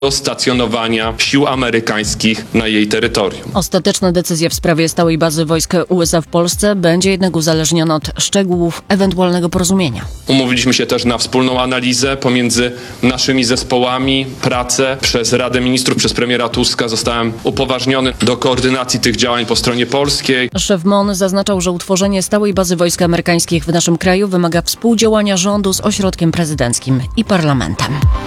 do stacjonowania sił amerykańskich na jej terytorium. Ostateczna decyzja w sprawie stałej bazy wojsk USA w Polsce będzie jednak uzależniona od szczegółów ewentualnego porozumienia. Umówiliśmy się też na wspólną analizę pomiędzy naszymi zespołami, pracę. Przez Radę Ministrów, przez premiera Tuska zostałem upoważniony do koordynacji tych działań po stronie polskiej. Szef MON zaznaczał, że utworzenie stałej bazy wojsk amerykańskich w naszym kraju wymaga współdziałania rządu z ośrodkiem prezydenckim i parlamentem.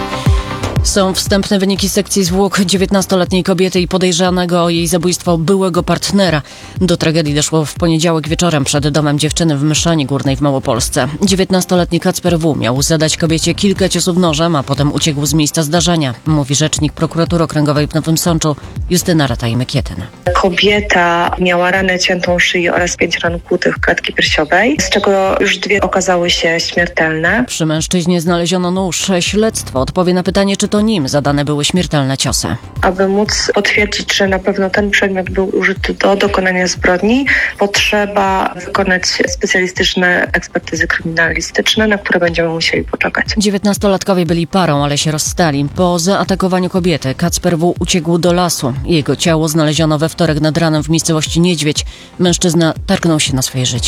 Są wstępne wyniki sekcji zwłok 19-letniej kobiety i podejrzanego o jej zabójstwo byłego partnera. Do tragedii doszło w poniedziałek wieczorem przed domem dziewczyny w Myszani Górnej w Małopolsce. 19-letni Kacper W. miał zadać kobiecie kilka ciosów nożem, a potem uciekł z miejsca zdarzenia, mówi rzecznik prokuratury okręgowej w Nowym Sączu Justyna Rataj-Mykietyn. Kobieta miała ranę ciętą szyi oraz 5 ran kłutych klatki piersiowej, z czego już 2 okazały się śmiertelne. Przy mężczyźnie znaleziono nóż. Śledztwo odpowie na pytanie, czy to nim zadane były śmiertelne ciosy. Aby móc potwierdzić, że na pewno ten przedmiot był użyty do dokonania zbrodni, potrzeba wykonać specjalistyczne ekspertyzy kryminalistyczne, na które będziemy musieli poczekać. 19-latkowie byli parą, ale się rozstali. Po zaatakowaniu kobiety Kacper W. uciekł do lasu. Jego ciało znaleziono we wtorek nad ranem w miejscowości Niedźwiedź. Mężczyzna targnął się na swoje życie.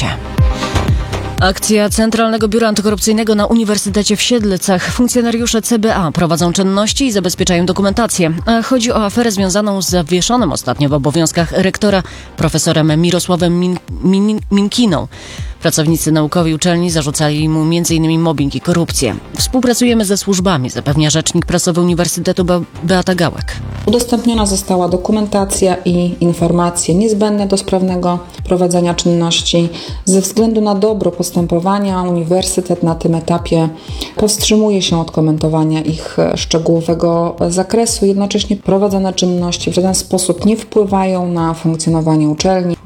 Akcja Centralnego Biura Antykorupcyjnego na Uniwersytecie w Siedlcach. Funkcjonariusze CBA prowadzą czynności i zabezpieczają dokumentację. A chodzi o aferę związaną z zawieszonym ostatnio w obowiązkach rektora profesorem Mirosławem Minkiną. Pracownicy naukowi uczelni zarzucali mu m.in. mobbing i korupcję. Współpracujemy ze służbami, zapewnia rzecznik prasowy Uniwersytetu Beata Gałek. Udostępniona została dokumentacja i informacje niezbędne do sprawnego prowadzenia czynności. Ze względu na dobro postępowania Uniwersytet na tym etapie powstrzymuje się od komentowania ich szczegółowego zakresu. Jednocześnie prowadzone czynności w żaden sposób nie wpływają na funkcjonowanie uczelni.